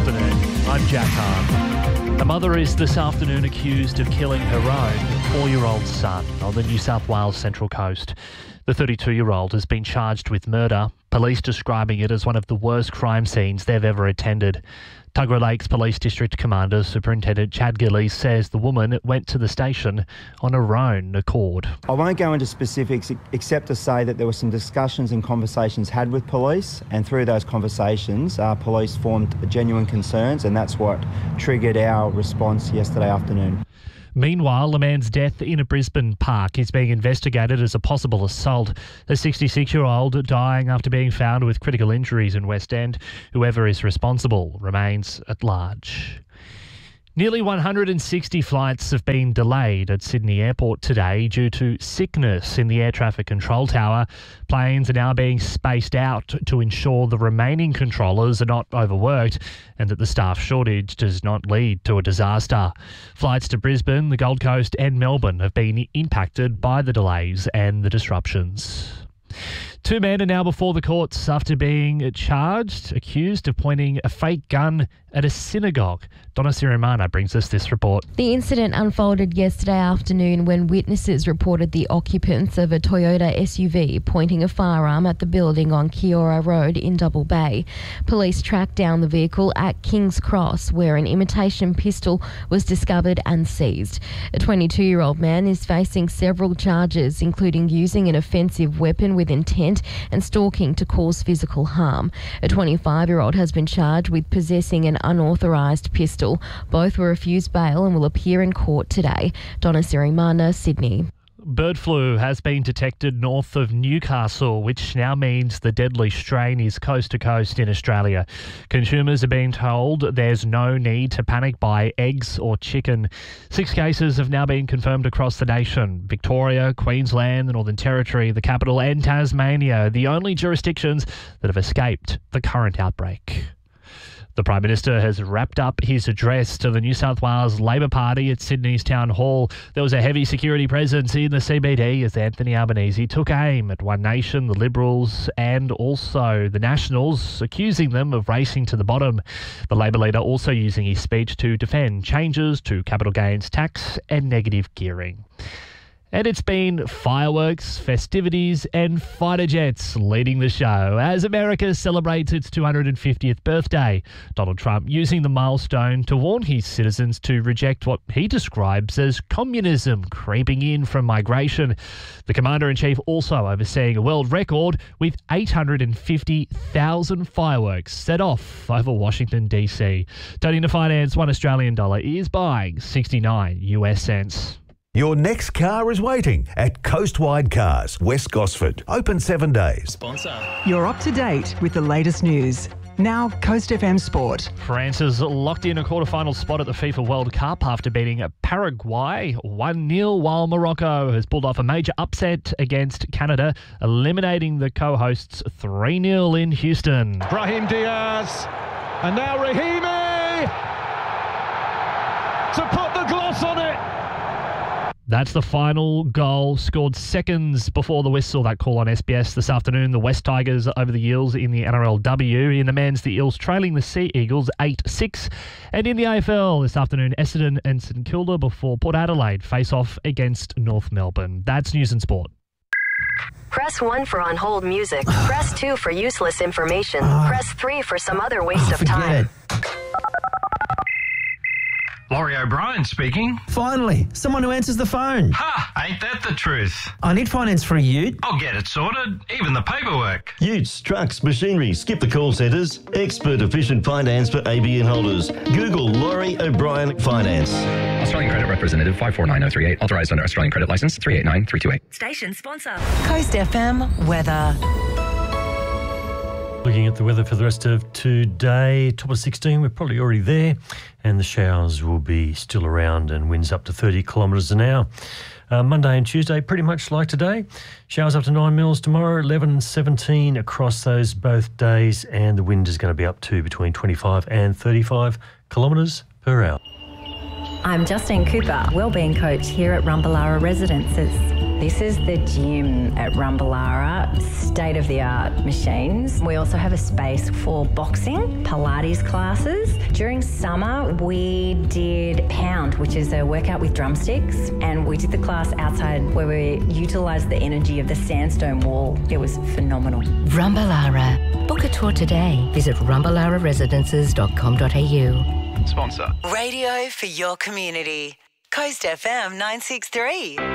afternoon. I'm Jack Hahn. A mother is this afternoon accused of killing her own 4-year-old son on the New South Wales Central Coast. The 32-year-old has been charged with murder, police describing it as one of the worst crime scenes they've ever attended. Tuggerah Lakes Police District Commander Superintendent Chad Gillies says the woman went to the station on her own accord. I won't go into specifics except to say that there were some discussions and conversations had with police, and through those conversations, police formed genuine concerns, and that's what triggered our response yesterday afternoon. Meanwhile, a man's death in a Brisbane park is being investigated as a possible assault. A 66-year-old dying after being found with critical injuries in West End. Whoever is responsible remains at large. Nearly 160 flights have been delayed at Sydney Airport today due to sickness in the air traffic control tower. Planes are now being spaced out to ensure the remaining controllers are not overworked and that the staff shortage does not lead to a disaster. Flights to Brisbane, the Gold Coast and Melbourne have been impacted by the delays and the disruptions. 2 men are now before the courts after being charged, accused of pointing a fake gun at a synagogue. Donna Sirimana brings us this report. The incident unfolded yesterday afternoon when witnesses reported the occupants of a Toyota SUV pointing a firearm at the building on Kiora Road in Double Bay. Police tracked down the vehicle at King's Cross, where an imitation pistol was discovered and seized. A 22-year-old man is facing several charges, including using an offensive weapon with intent and stalking to cause physical harm. A 25-year-old has been charged with possessing an unauthorised pistol. Both were refused bail and will appear in court today. Donna Sirimana, Sydney. Bird flu has been detected north of Newcastle, which now means the deadly strain is coast to coast in Australia. Consumers are being told there's no need to panic buy eggs or chicken. 6 cases have now been confirmed across the nation. Victoria, Queensland, the Northern Territory, the capital and Tasmania, the only jurisdictions that have escaped the current outbreak. The Prime Minister has wrapped up his address to the New South Wales Labor Party at Sydney's Town Hall. There was a heavy security presence in the CBD as Anthony Albanese took aim at One Nation, the Liberals and also the Nationals, accusing them of racing to the bottom. The Labor leader also using his speech to defend changes to capital gains tax and negative gearing. And it's been fireworks, festivities and fighter jets leading the show as America celebrates its 250th birthday. Donald Trump using the milestone to warn his citizens to reject what he describes as communism creeping in from migration. The Commander-in-Chief also overseeing a world record with 850,000 fireworks set off over Washington, D.C. Turning to finance, $1 Australian is buying 69 US cents. Your next car is waiting at Coastwide Cars, West Gosford. Open 7 days. Sponsor. You're up to date with the latest news. Now, Coast FM Sport. France has locked in a quarter-final spot at the FIFA World Cup after beating Paraguay 1-0, while Morocco has pulled off a major upset against Canada, eliminating the co-hosts 3-0 in Houston. Brahim Diaz, and now Rahimi to put the gloss on it. That's the final goal, scored seconds before the whistle. That call on SBS this afternoon. The West Tigers over the Eels in the NRLW. In the men's, the Eels trailing the Sea Eagles 8-6. And in the AFL this afternoon, Essendon and St Kilda before Port Adelaide face off against North Melbourne. That's News and Sport. Press 1 for on-hold music. Press 2 for useless information. Press 3 for some other waste of time. Laurie O'Brien speaking. Finally, someone who answers the phone. Ha! Ain't that the truth? I need finance for a ute. I'll get it sorted, even the paperwork. Utes, trucks, machinery, skip the call centres. Expert efficient finance for ABN holders. Google Laurie O'Brien Finance. Australian Credit Representative 549038. Authorised under Australian Credit Licence 389328. Station sponsor. Coast FM weather. Looking at the weather for the rest of today, top of 16, we're probably already there, and the showers will be still around and winds up to 30 kilometres an hour. Monday and Tuesday, pretty much like today. Showers up to 9 mils tomorrow, 11 and 17 across those both days, and the wind is going to be up to between 25 and 35 kilometres per hour. I'm Justine Cooper, Wellbeing Coach here at Rumballara Residences. This is the gym at Rumballara, state-of-the-art machines. We also have a space for boxing, Pilates classes. During summer, we did Pound, which is a workout with drumsticks, and we did the class outside where we utilised the energy of the sandstone wall. It was phenomenal. Rumballara. Book a tour today. Visit rumballararesidences.com.au. Sponsor. Radio for your community. Coast FM 963.